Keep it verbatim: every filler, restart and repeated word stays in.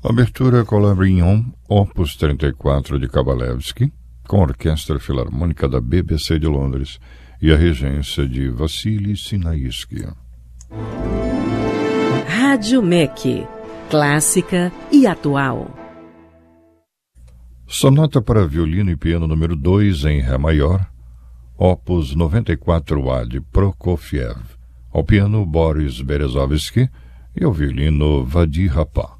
Abertura com La Brignon, opus trinta e quatro de Kabalevsky, com a Orquestra Filarmônica da B B C de Londres e a regência de Vassili Sinaísky. Rádio M E C, clássica e atual. Sonata para violino e piano número dois em Ré maior, opus noventa e quatro A de Prokofiev, ao piano Boris Berezovsky e ao violino Vadi Rapa.